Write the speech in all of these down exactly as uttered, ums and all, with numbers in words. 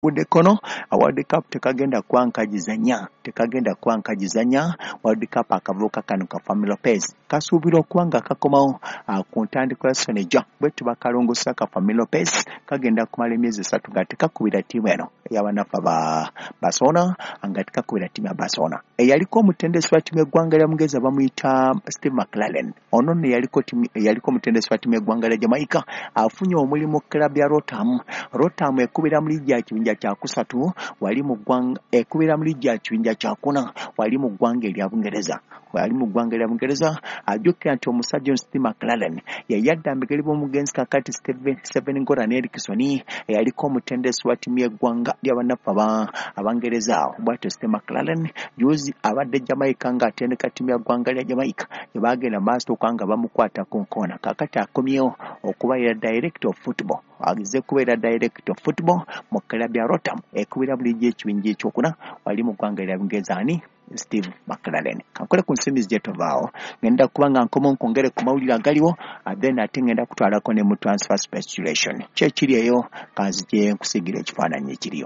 Budde kono World Cup tekagenda kwankagizanya tekagenda kwankagizanya World Cup akavuka kano ka Family Lopez kasuubira okuwanga kakomawo uh, ku ntandikwa ya Senegal bwe tubakalongosa ka Family Lopez kagenda kumala emyezi esatu nga tekakubira ttiimu eno ey'abanafa ba Barcelona nga tekakubira ttiimu ya Barcelona eyaliko omutendesi wa ttiimu y'eggwanga lya Mugeza bamuyita Steve McLaren ono ne yaliko ttiimu yaliko omutendesi wa ttiimu y'eggwanga lya Jamaica afunye omulimu club ya Rotterdam Rotterdam ekubira mu liigi ya kibinja kya kusatu wali mu ggwanga ekubira mu liigi ya kibinja kya kuna wali mu ggwanga erya Bungereza wali mu ggwanga erya Bungereza ajjukira nti omusajja Steve McLaren yayaddambika b'omugenzi kakati Steven Goran Erickson eyaliko omutendesi wa ttiimu y'eggwanga ly'abanafu Abangereza bw'atyo Steve McLaren juzi abadde Jamaica ng'atendeka ttiimu y'eggwanga lya Jamaica ebagenda maaso okanga bamukwata ku nkoona kakati akomyewo okubeera director of football agize kubeera director of football mu club ya Rotterdam ekubira mu liigi y'ekibinja ekyokuna wali mu ggwanga lya Bungereza ani Steve McLaren kankole ku nsimbi zijetovaawo ngenda kubanga nkomo nkongere ku mawulire agaliwo then ate ngenda kutwalako ne mu transfer speculation kyekiri eyo kanzije nkusigira ekifaananyi ekiriyo.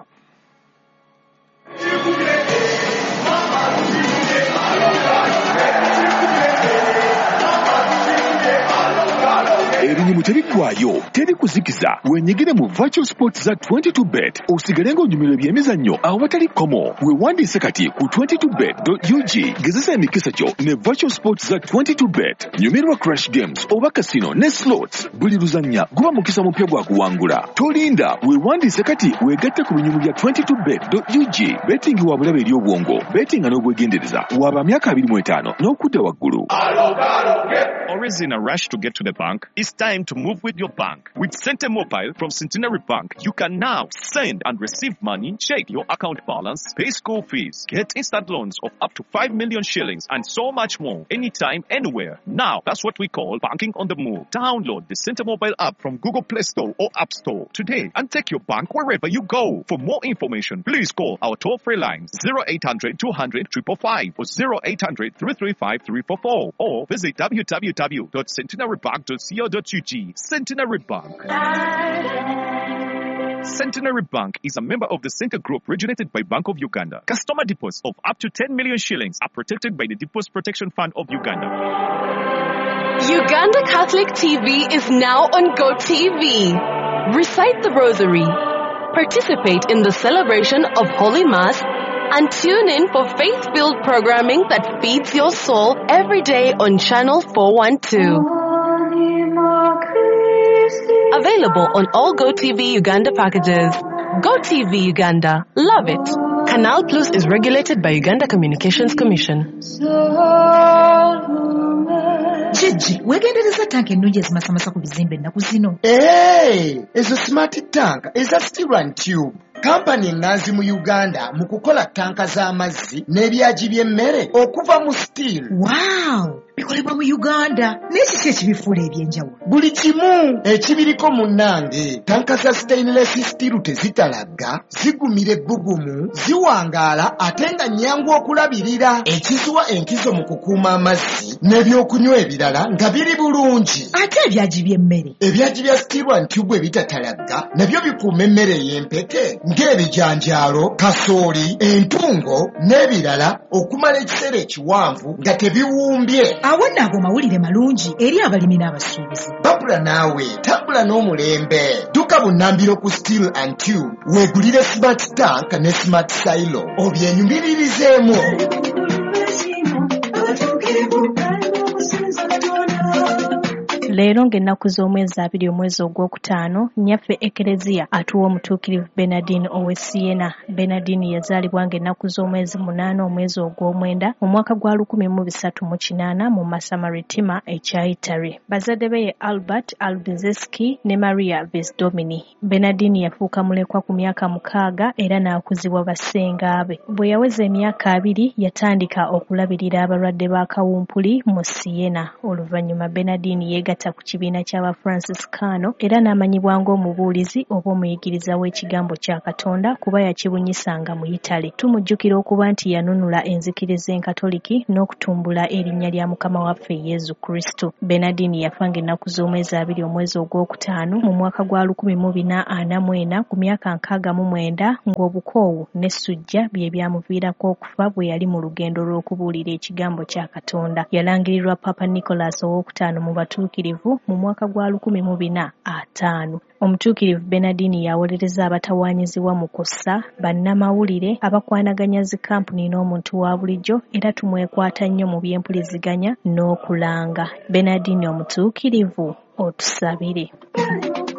Erinyumu terigwayo teri kuzikiza wenyigire mu virtual sports za twenty-two bet osigale ng'onyumirwa ebyemizannyo awatali komo wewandiise kati ku twenty-two bet dot u g gezesa emikisa gyo ne virtual sports za twenty-two bet nyumirwa crash games oba casino ne slots buli luzannya guba mukisa mupya gwa kuwangula tolinda wewandiise kati wegatte ku binyumu bya twenty-two bet dot u g betting wa bulabe eri obwongo betting n'obwegendereza waba myaka abiri mu etaano n'okudda waggulu. Always in a rush to get to the bank? It's time to move with your bank. With Cente Mobile from Centenary Bank, you can now send and receive money, check your account balance, pay school fees, get instant loans of up to five million shillings, and so much more. Anytime, anywhere. Now, that's what we call banking on the move. Download the Cente Mobile app from Google Play Store or App Store today and take your bank wherever you go. For more information, please call our toll-free lines zero eight hundred two hundred five five five or zero eight hundred three three five three four four or visit w w w dot centenary bank dot co dot u g. Centenary Bank. Centenary Bank is a member of the Centre Group originated by Bank of Uganda. Customer deposits of up to ten million shillings are protected by the Deposit Protection Fund of Uganda. Uganda Catholic T V is now on GoTV. Recite the Rosary, participate in the celebration of Holy Mass, and tune in for faith-filled programming that feeds your soul every day on Channel four one two. Available on all GoTV Uganda packages. GoTV Uganda. Love it. Canal Plus is regulated by Uganda Communications Commission. Jiji, wegendereza tank ennungi ezimasamasa ku bizimbe ennaku zino. Hey, ezo smart tank eza steel and tube. Kampani enganzi mu Uganda mu kukola tanka z'amazzi n'ebyaji by'emmere okuva mu steel. Wow! Bikolebwa mu Uganda. N'ekiki ekibifuula ebyenjawulo? Buli kimu ekibiriko munnange. Tanka za stainless steel tezitalagga, zigumira ebbugumu, ziwangaala ate nga nnyangu okulabirira. Ekizuwa enkizo mu kukuuma amazzi n'ebyokunywa ebirala nga biri bulungi. Ate ebyaji by'emmere? Ebyaji bya steel and tube ebitatalagga nabyo bikuuma emmere ey'empeke ng'ebijanjaalo, kasooli, entungo n'ebirala okumala ekiseera ekiwanvu nga tebiwumbye. Awo naago mawulire malungi eri abalimi n'abasuubuzi. Babula naawe tambula n'omulembe. Dduka bunnambiro ku steel and tube weegulire smart tank ne smart silo obyenyumiririzeemu. Leero ng'ennaku z'omwezi abiri omwezi ogwokutaano nnyaffe Ekereziya atuwa omutuukirivu Bernardine Owesiena. Bernardine yazaalibwa ng'ennaku z'omwezi munaana omwezi ogw'omwenda mu mwaka gwa lukumi mu bisatu mu kinaana mu Masamaritima ekya Italy. Bazadde be ye Albert Albizeski ne Maria Vesdomini. Bernardine yafuuka mulekwa ku myaka mukaaga era n'akuzibwa bassenga be. Bwe yaweza emyaka abiri yatandika okulabirira abalwadde ba kawumpuli mu Siena. Oluvannyuma Bernardine yeegatta yatta ku kibiina ky'aba Franciscano era n'amanyibwa ng'omubuulizi oba omuyigiriza w'ekigambo kya Katonda kuba yakibunyisanga mu Italy. Tumujjukira okuba nti yanunula enzikiriza enkatoliki n'okutumbula erinnya lya Mukama waffe Yezu Kristo. Bernardini yafa ng'ennaku z'omwezi abiri omwezi ogwokutaano mu mwaka gwa lukumi mu bina ana mu ena ku myaka nkaaga mu mwenda ng'obukoowu n'essujja bye byamuviirako okufa bwe yali mu lugendo lw'okubuulira ekigambo kya Katonda. Yalangirirwa Papa Nicholas owookutaano mu batuukirivu mu mwaka gwa lukumi mu bina ataano. Omutuukirivu Bernardini yawolereza abatawaanyizibwa mu kussa, bannamawulire, abakwanaganya zi kampuni n'omuntu wa bulijjo era tumwekwata nnyo mu by'empuliziganya n'okulanga. Bernardini omutuukirivu otusabire.